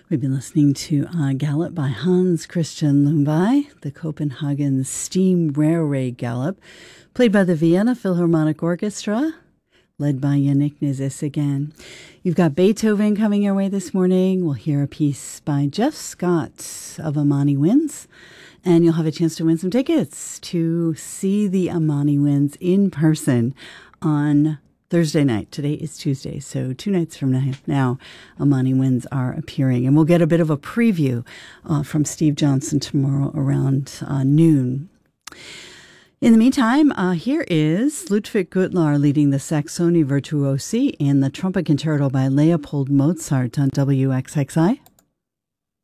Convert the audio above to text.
We've been listening to Galop by Hans Christian Lumby, the Copenhagen Steam Railway Galop, played by the Vienna Philharmonic Orchestra, led by Yannick Nézet-Séguin. You've got Beethoven coming your way this morning. We'll hear a piece by Jeff Scott of Amani Winds, and you'll have a chance to win some tickets to see the Amani Winds in person on Thursday night. Today is Tuesday, so 2 nights from now, Amani Winds are appearing. And we'll get a bit of a preview from Steve Johnson tomorrow around noon. In the meantime, here is Ludwig Gutlar leading the Saxoni Virtuosi in the Trumpet Concerto by Leopold Mozart on WXXI.